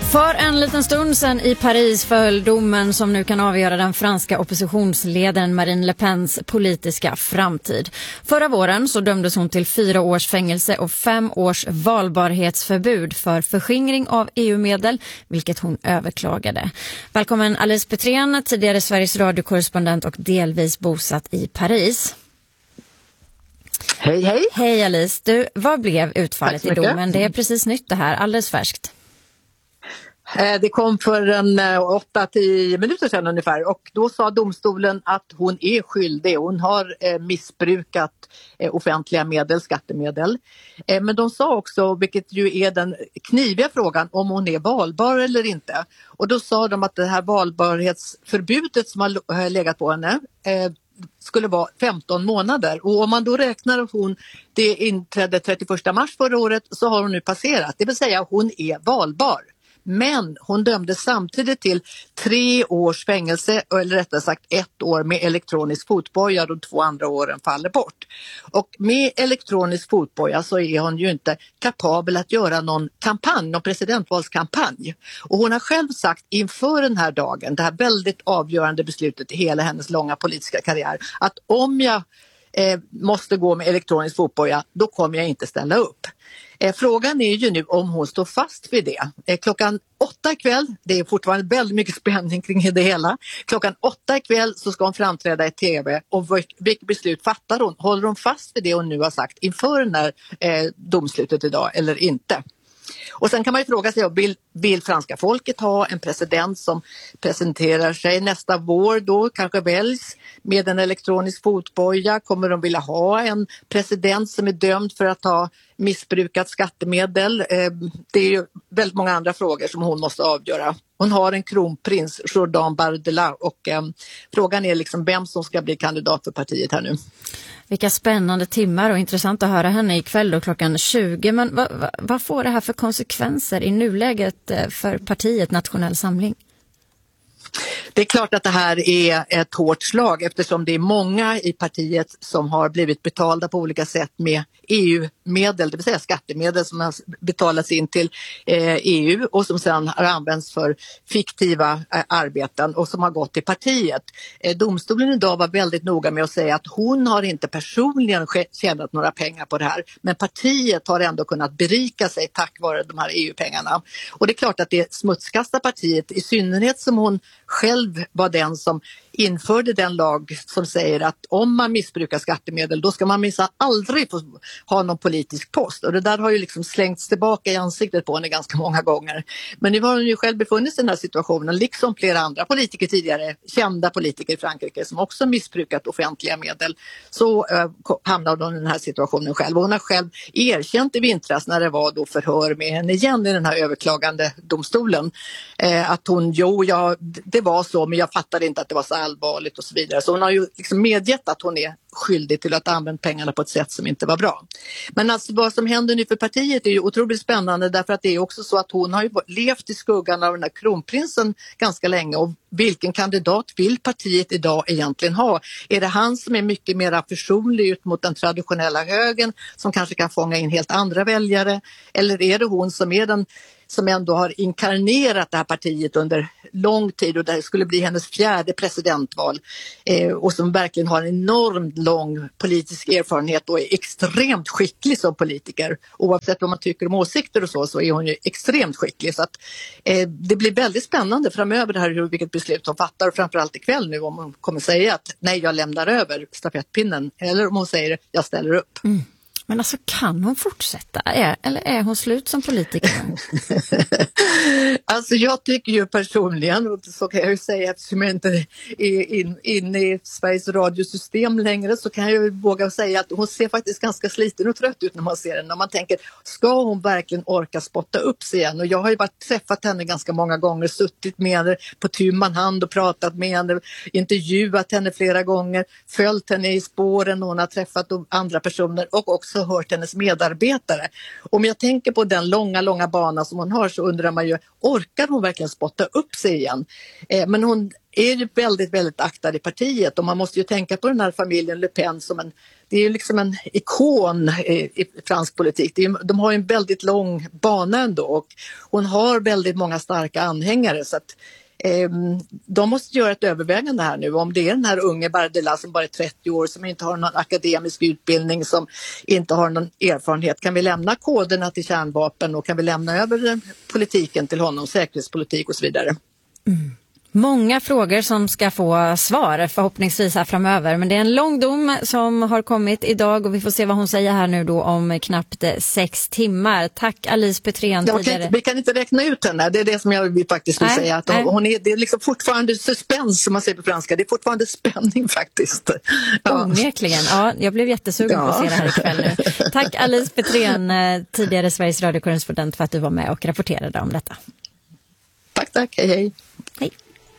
För en liten stund sedan i Paris föll domen som nu kan avgöra den franska oppositionsledaren Marine Le Pens politiska framtid. Förra våren så dömdes hon till 4 års fängelse och 5 års valbarhetsförbud för förskingring av EU-medel, vilket hon överklagade. Välkommen Alice Petrén, tidigare Sveriges radiokorrespondent och delvis bosatt i Paris. Hej, hej. Hej Alice, du, vad blev utfallet i domen? Det är precis nytt det här, alldeles färskt. Det kom för 8-10 minuter sedan ungefär och då sa domstolen att hon är skyldig. Hon har missbrukat offentliga medel, skattemedel. Men de sa också, vilket ju är den kniviga frågan, om hon är valbar eller inte. Och då sa de att det här valbarhetsförbudet som har legat på henne skulle vara 15 månader. Och om man då räknar att det inträdde 31 mars förra året så har hon nu passerat. Det vill säga hon är valbar. Men hon dömdes samtidigt till 3 års fängelse, eller rättare sagt 1 år med elektronisk fotboja och de 2 andra åren faller bort. Och med elektronisk fotboja så är hon ju inte kapabel att göra någon presidentvalskampanj. Och hon har själv sagt inför den här dagen, det här väldigt avgörande beslutet i hela hennes långa politiska karriär, att om jag måste gå med elektronisk fotboja, då kommer jag inte ställa upp. Frågan är ju nu om hon står fast vid det. Klockan 8 ikväll, det är fortfarande väldigt mycket spänning kring det hela. Klockan 8 ikväll så ska hon framträda i tv och vilket beslut fattar hon? Håller hon fast vid det hon nu har sagt inför den här domslutet idag eller inte? Och sen kan man ju fråga sig, vill franska folket ha en president som presenterar sig nästa vår då, kanske väljs med en elektronisk fotboja? Kommer de vilja ha en president som är dömd för att ha missbrukat skattemedel? Det är ju väldigt många andra frågor som hon måste avgöra. Hon har en kronprins, Jourdan Bardella, och frågan är liksom vem som ska bli kandidat för partiet här nu. Vilka spännande timmar och intressant att höra henne ikväll då klockan 20. Men vad får det här för konsekvenser i nuläget för partiet Nationell Samling? Det är klart att det här är ett hårt slag eftersom det är många i partiet som har blivit betalda på olika sätt med EU-medel, det vill säga skattemedel som har betalats in till EU och som sedan har använts för fiktiva arbeten och som har gått till partiet. Domstolen idag var väldigt noga med att säga att hon har inte personligen tjänat några pengar på det här, men partiet har ändå kunnat berika sig tack vare de här EU-pengarna. Och det är klart att det smutskastar partiet, i synnerhet som hon själv var den som införde den lag som säger att om man missbrukar skattemedel då ska man minsann aldrig få ha någon politisk post. Och det där har ju liksom slängts tillbaka i ansiktet på henne ganska många gånger. Men nu har hon ju själv befunnit sig i den här situationen, liksom flera andra politiker tidigare, kända politiker i Frankrike som också missbrukat offentliga medel. Så hamnade hon i den här situationen själv. Och hon har själv erkänt i vintras när det var då förhör med henne igen i den här överklagande domstolen att hon, det var så, men jag fattade inte att det var så allvarligt och så vidare. Så hon har ju liksom medgett att hon är skyldig till att använda pengarna på ett sätt som inte var bra. Men alltså vad som händer nu för partiet är ju otroligt spännande, därför att det är också så att hon har ju levt i skuggan av den här kronprinsen ganska länge, och vilken kandidat vill partiet idag egentligen ha? Är det han som är mycket mer försonlig ut mot den traditionella högern som kanske kan fånga in helt andra väljare, eller är det hon som är den som ändå har inkarnerat det här partiet under lång tid och det skulle bli hennes 4:e presidentval och som verkligen har en enormt lång politisk erfarenhet och är extremt skicklig som politiker. Oavsett vad man tycker om åsikter och så är hon ju extremt skicklig. Så att det blir väldigt spännande framöver det här, vilket beslut hon fattar, och framförallt ikväll nu om hon kommer säga att nej, jag lämnar över stafettpinnen, eller om hon säger jag ställer upp. Mm. Men alltså, kan hon fortsätta? Eller är hon slut som politiker? Alltså jag tycker ju personligen, och så kan jag ju säga eftersom jag inte är inne i Sveriges radiosystem längre, så kan jag ju våga säga att hon ser faktiskt ganska sliten och trött ut när man ser henne. När man tänker, ska hon verkligen orka spotta upp sig igen? Och jag har ju bara träffat henne ganska många gånger, suttit med henne på tu man hand och pratat med henne, intervjuat henne flera gånger, följt henne i spåren, hon har träffat andra personer och också också hört hennes medarbetare. Om jag tänker på den långa bana som hon har, så undrar man ju, orkar hon verkligen spotta upp sig igen? Men hon är ju väldigt aktad i partiet, och man måste ju tänka på den här familjen Le Pen som det är ju liksom en ikon i fransk politik. De har ju en väldigt lång bana ändå, och hon har väldigt många starka anhängare, så att de måste göra ett övervägande här nu. Om det är den här unge Bardella som bara är 30 år, som inte har någon akademisk utbildning, som inte har någon erfarenhet, kan vi lämna koderna till kärnvapen och kan vi lämna över politiken till honom, säkerhetspolitik och så vidare. Många frågor som ska få svar förhoppningsvis här framöver, men det är en lång dom som har kommit idag och vi får se vad hon säger här nu då om knappt 6 timmar. Tack Alice Petrén. Vi kan inte räkna ut henne, det är det som jag faktiskt vill säga. Att det är liksom fortfarande suspens, som man säger på franska, det är fortfarande spänning faktiskt. Onekligen, jag blev jättesugen på att se det här ikväll nu. Tack Alice Petrén, tidigare Sveriges radiokorrespondent, för att du var med och rapporterade om detta. Tack, hej. Hej.